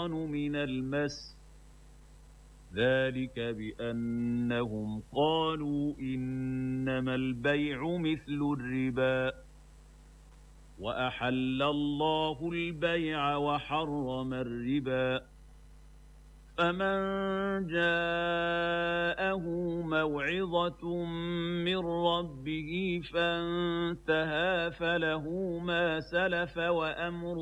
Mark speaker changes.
Speaker 1: أهون من المس ذلك بأنهم قالوا إنما البيع مثل الربا وأحل الله البيع وحرم الربا فمن جاءه موعظة من ربه فانتهى فله ما سلف وأمره